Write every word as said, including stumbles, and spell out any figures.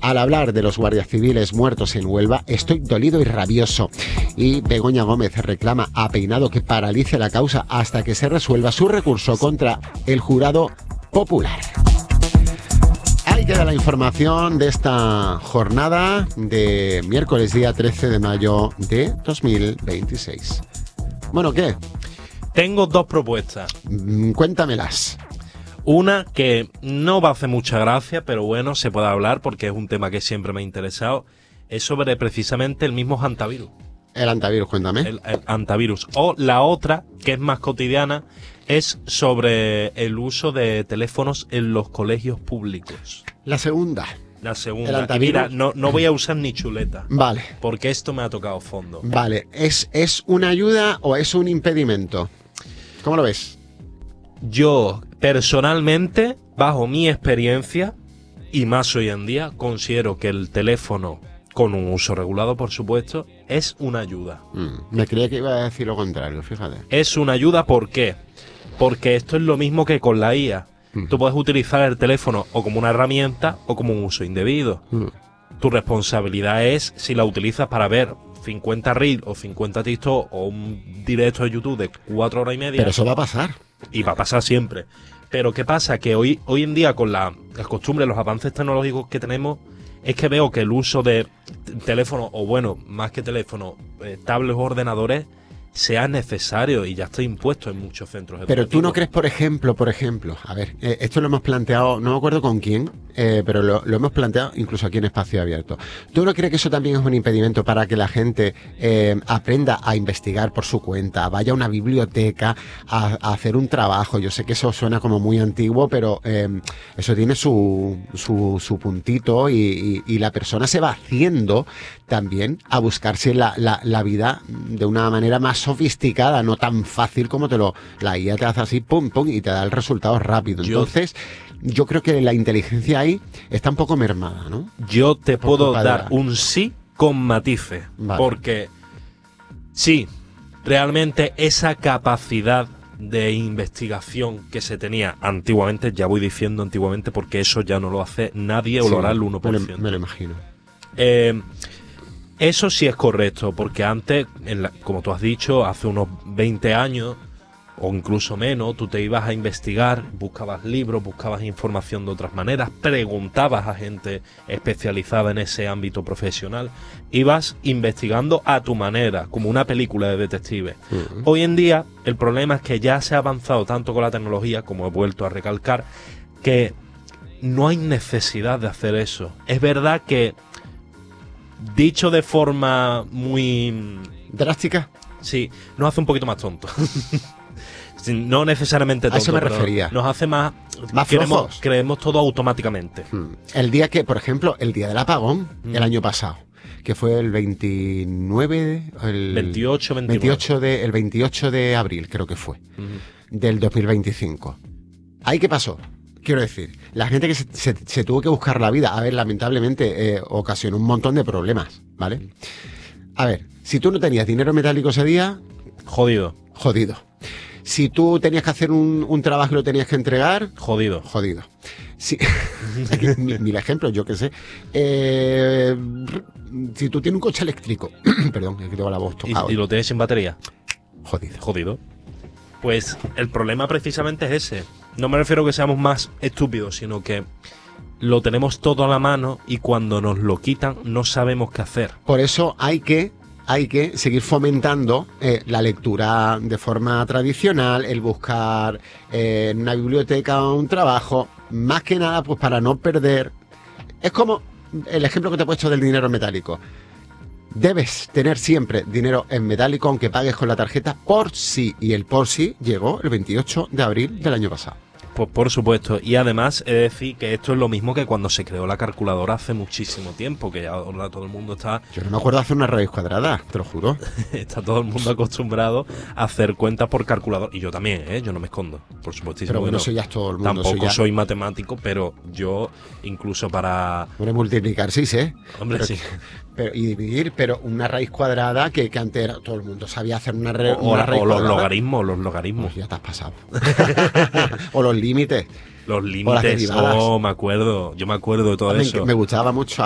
al hablar de los guardias civiles muertos en Huelva, estoy dolido y rabioso. Y Begoña Gómez reclama a Peinado que paralice la causa hasta que se resuelva su recurso contra el jurado popular. Ahí queda la información de esta jornada de miércoles día trece de mayo de dos mil veintiséis. Bueno, ¿qué? Tengo dos propuestas. Mm, cuéntamelas. Una que no va a hacer mucha gracia, pero bueno, se puede hablar porque es un tema que siempre me ha interesado. Es sobre precisamente el mismo antivirus. El antivirus, cuéntame. El, el antivirus. O la otra, que es más cotidiana, es sobre el uso de teléfonos en los colegios públicos. La segunda. La segunda. Y mira, no, no voy a usar ni chuleta. Vale. Porque esto me ha tocado fondo. Vale. ¿Es, es una ayuda o es un impedimento? ¿Cómo lo ves? Yo, personalmente, bajo mi experiencia, y más hoy en día, considero que el teléfono, con un uso regulado, por supuesto, es una ayuda. Mm, me creía que iba a decir lo contrario, fíjate. Es una ayuda, ¿por qué? Porque esto es lo mismo que con la I A. Mm. Tú puedes utilizar el teléfono o como una herramienta o como un uso indebido. Mm. Tu responsabilidad es si la utilizas para ver cincuenta reels o cincuenta TikTok o un directo de YouTube de cuatro horas y media. Pero eso va a pasar. Y va a pasar siempre. Pero ¿qué pasa? Que hoy, hoy en día, con la, las costumbres, los avances tecnológicos que tenemos, es que veo que el uso de teléfono, o bueno, más que teléfono, eh, tablets o ordenadores, sea necesario y ya está impuesto en muchos centros educativos. Pero tú no crees, por ejemplo, por ejemplo, a ver, eh, esto lo hemos planteado, no me acuerdo con quién, eh, pero lo, lo hemos planteado incluso aquí en Espacio Abierto. ¿Tú no crees que eso también es un impedimento para que la gente eh, aprenda a investigar por su cuenta, vaya a una biblioteca a, a hacer un trabajo? Yo sé que eso suena como muy antiguo, pero eh, eso tiene su, su, su puntito y, y, y la persona se va haciendo también a buscarse la, la, la vida de una manera más sofisticada, no tan fácil como te lo la I A te hace así, pum, pum, y te da el resultado rápido. Entonces, yo, yo creo que la inteligencia ahí está un poco mermada, ¿no? Yo te Por puedo dar un sí con matices, vale. Porque sí, realmente esa capacidad de investigación que se tenía antiguamente, ya voy diciendo antiguamente porque eso ya no lo hace nadie, sí, o lo hará el uno por ciento. Me lo, me lo imagino. Eh... Eso sí es correcto, porque antes, en la, como tú has dicho, hace unos veinte años, o incluso menos, tú te ibas a investigar, buscabas libros, buscabas información de otras maneras, preguntabas a gente especializada en ese ámbito profesional, ibas investigando a tu manera, como una película de detective. Uh-huh. Hoy en día, el problema es que ya se ha avanzado tanto con la tecnología, como he vuelto a recalcar, que no hay necesidad de hacer eso. Es verdad que, dicho de forma muy drástica, sí, nos hace un poquito más tonto. No necesariamente tonto, a eso me refería. Nos hace más, más creemos, flojos. creemos todo automáticamente. Hmm. El día que, por ejemplo, el día del apagón, hmm. el año pasado, que fue el veintinueve, el veintiocho, veintinueve. veintiocho de, el veintiocho de abril, creo que fue, uh-huh. del dos mil veinticinco. ¿Ahí qué pasó? Quiero decir, la gente que se, se, se tuvo que buscar la vida, a ver, lamentablemente eh, ocasionó un montón de problemas, ¿vale? A ver, si tú no tenías dinero metálico ese día, jodido. Jodido. Si tú tenías que hacer un, un trabajo y lo tenías que entregar, jodido. Jodido. Si, mil, mil ejemplos, yo qué sé. Eh, si tú tienes un coche eléctrico, perdón, es que tengo la voz tocada. ¿Y, y lo tienes sin batería? Jodido. Jodido. Pues el problema precisamente es ese. No me refiero a que seamos más estúpidos, sino que lo tenemos todo a la mano y cuando nos lo quitan no sabemos qué hacer. Por eso hay que, hay que seguir fomentando eh, la lectura de forma tradicional, el buscar eh, en una biblioteca o un trabajo, más que nada pues para no perder. Es como el ejemplo que te he puesto del dinero metálico. Debes tener siempre dinero en metálico aunque pagues con la tarjeta por sí. Y el por sí llegó el veintiocho de abril del año pasado. Pues por supuesto. Y además he de decir que esto es lo mismo que cuando se creó la calculadora hace muchísimo tiempo, que ya ahora todo el mundo está... Yo no me acuerdo de hacer una raíz cuadrada, te lo juro. Está todo el mundo acostumbrado a hacer cuentas por calculadora. Y yo también, ¿eh? Yo no me escondo, por supuestísimo. Pero bueno, no. soy ya todo el mundo. Tampoco soy, ya... soy matemático, pero yo incluso para... Hombre, multiplicar sí sé. Hombre, pero sí. Que... Pero, y dividir, pero una raíz cuadrada que, que antes era, todo el mundo sabía hacer una, re, o, una o, raíz o los cuadrada. logaritmos, los logaritmos. Pues ya te has pasado. O los límites. Los límites, oh, me acuerdo, yo me acuerdo de todo También eso. Me gustaba mucho